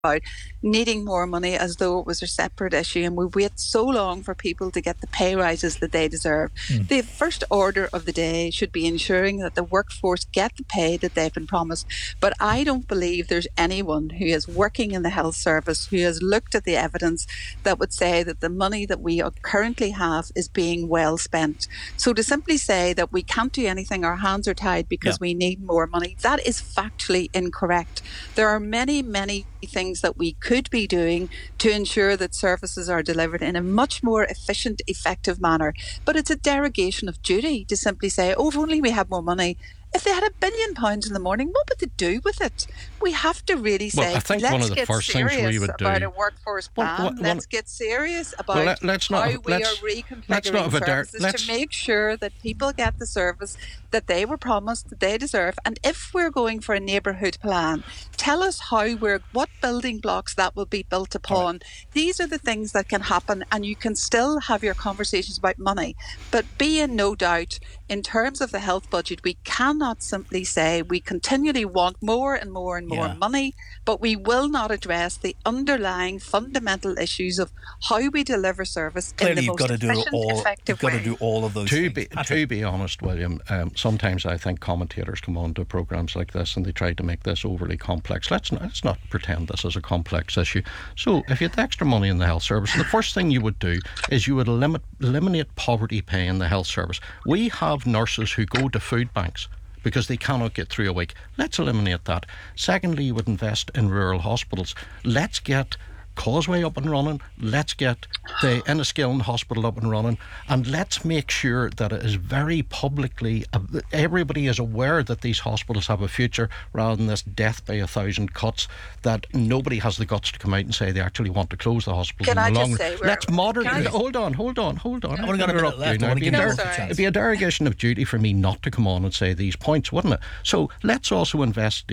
about needing more money as though it was a separate issue, and we wait so long for people to get the pay rises that they deserve. The first order of the day should be ensuring that the workforce get the pay that they've been promised. But I don't believe there's anyone who is working in the health service who has looked at the evidence that would say that the money that we currently have is being well spent. So to simply say that we can't do anything, our hands are tied because we need more money, that is factually incorrect. There are many, many things that we could be doing to ensure that services are delivered in a much more efficient, effective manner. But it's a derogation of duty to simply say, oh, if only we had more money. If they had £1 billion in the morning, what would they do with it? We have to really say, I think let's one of the get first things we would do about a workforce plan. Let's get serious about how we are reconfiguring services to make sure that people get the service that they were promised, that they deserve. And if we're going for a neighbourhood plan, tell us what building blocks that will be built upon. Right. These are the things that can happen, and you can still have your conversations about money. But be in no doubt, in terms of the health budget, we cannot simply say we continually want more and more and more money, but we will not address the underlying fundamental issues of how we deliver service in the most efficient, effective way. You've got to do all of those things. To be honest, William, sometimes I think commentators come on to programmes like this and they try to make this overly complex. Let's not pretend this is a complex issue. So if you had extra money in the health service, the first thing you would do is you would eliminate poverty pay in the health service. We have nurses who go to food banks because they cannot get through a week. Let's eliminate that. Secondly, you would invest in rural hospitals. Let's get Causeway up and running. Let's get the Enniskillen Hospital up and running, and let's make sure that it is very publicly, everybody is aware that these hospitals have a future, rather than this death by 1,000 cuts that nobody has the guts to come out and say they actually want to close the hospitals. Can I just say, let's modernise. Hold on. I've only got a minute left. It'd be a derogation of duty for me not to come on and say these points, wouldn't it? So let's also invest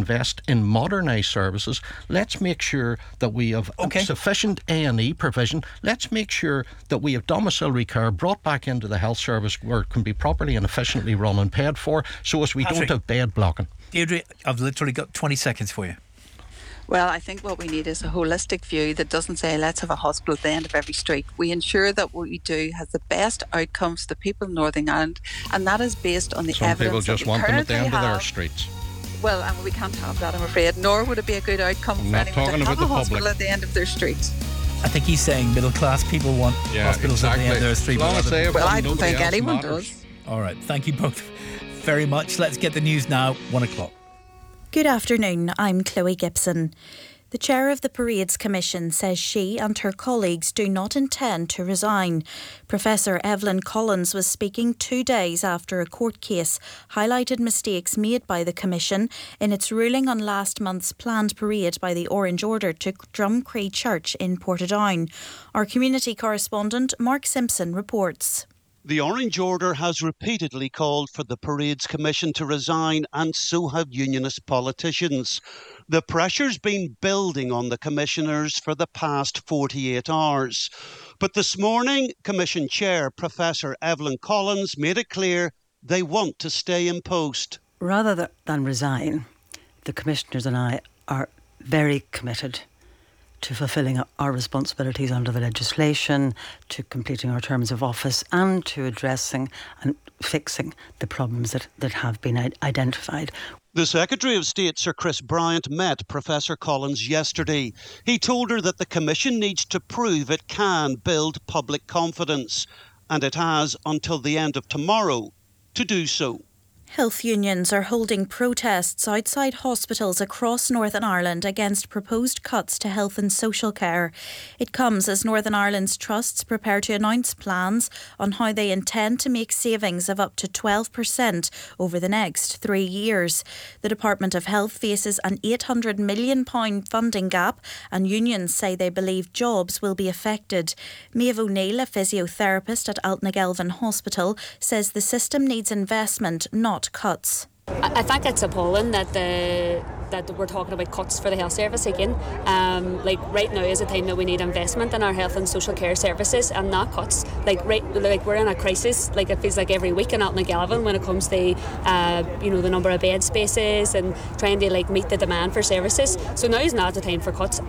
in modernised services. Let's make sure that we have sufficient A&E provision. Let's make sure that we have domiciliary care brought back into the health service where it can be properly and efficiently run and paid for, so as we don't have bed blocking. Deirdre, I've literally got 20 seconds for you. Well, I think what we need is a holistic view that doesn't say let's have a hospital at the end of every street. We ensure that what we do has the best outcomes for the people of Northern Ireland, and that is based on the evidence. Some people just want them at the end of their streets. Well, and we can't have that, I'm afraid, nor would it be a good outcome for anyone to have a hospital at the end of their streets. I think he's saying middle class people want hospitals at the end of their street. Well, I don't think anyone does. All right, thank you both very much. Let's get the news now, 1 o'clock. Good afternoon, I'm Chloe Gibson. The chair of the Parades Commission says she and her colleagues do not intend to resign. Professor Evelyn Collins was speaking 2 days after a court case highlighted mistakes made by the Commission in its ruling on last month's planned parade by the Orange Order to Drumcree Church in Portadown. Our community correspondent Mark Simpson reports. The Orange Order has repeatedly called for the Parades Commission to resign, and so have unionist politicians. The pressure's been building on the commissioners for the past 48 hours. But this morning, Commission Chair Professor Evelyn Collins made it clear they want to stay in post. Rather than resign, the commissioners and I are very committed to fulfilling our responsibilities under the legislation, to completing our terms of office, and to addressing and fixing the problems that have been identified. The Secretary of State, Sir Chris Bryant, met Professor Collins yesterday. He told her that the Commission needs to prove it can build public confidence, and it has until the end of tomorrow to do so. Health unions are holding protests outside hospitals across Northern Ireland against proposed cuts to health and social care. It comes as Northern Ireland's trusts prepare to announce plans on how they intend to make savings of up to 12% over the next 3 years. The Department of Health faces an £800 million funding gap, and unions say they believe jobs will be affected. Maeve O'Neill, a physiotherapist at Altnagelvin Hospital, says the system needs investment, not cuts. I think it's appalling that we're talking about cuts for the health service again. Like right now is a time that we need investment in our health and social care services and not cuts. Like we're in a crisis. Like it feels like every week in Altnagelvin when it comes to the number of bed spaces and trying to like meet the demand for services. So now is not the time for cuts.